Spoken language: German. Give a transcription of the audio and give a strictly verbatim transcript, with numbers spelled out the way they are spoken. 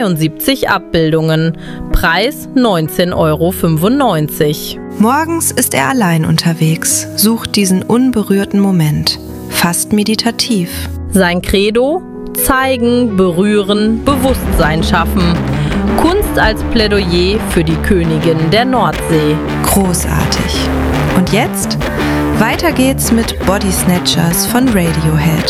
siebzig Abbildungen. Preis neunzehn Euro fünfundneunzig. Morgens ist er allein unterwegs, sucht diesen unberührten Moment. Fast meditativ. Sein Credo: Zeigen, berühren, Bewusstsein schaffen. Kunst als Plädoyer für die Königin der Nordsee. Großartig. Und jetzt? Weiter geht's mit Body Snatchers von Radiohead.